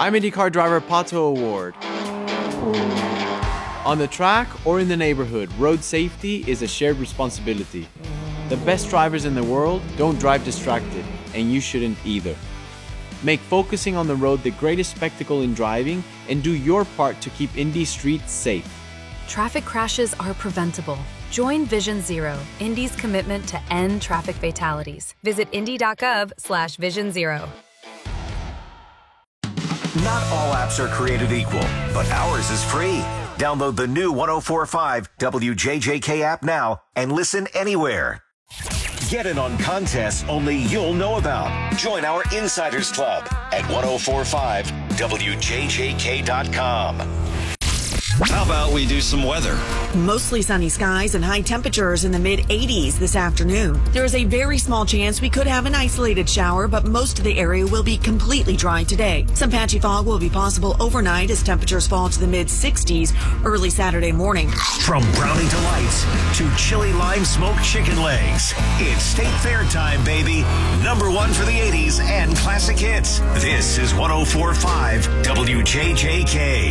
I'm IndyCar driver Pato Award. On the track or in the neighborhood, road safety is a shared responsibility. The best drivers in the world don't drive distracted, and you shouldn't either. Make focusing on the road the greatest spectacle in driving, and do your part to keep Indy streets safe. Traffic crashes are preventable. Join Vision Zero, Indy's commitment to end traffic fatalities. Visit indy.gov/Vision Zero. Not all apps are created equal, but ours is free. Download the new 104.5 WJJK app now and listen anywhere. Get in on contests only you'll know about. Join our Insiders Club at 1045WJJK.com. How about we do some weather? Mostly sunny skies and high temperatures in the mid-80s this afternoon. There is a very small chance we could have an isolated shower, but most of the area will be completely dry today. Some patchy fog will be possible overnight as temperatures fall to the mid-60s early Saturday morning. From brownie delights to chili lime smoked chicken legs, it's State Fair time, baby. #1 for the 80s and classic hits. This is 104.5 WJJK.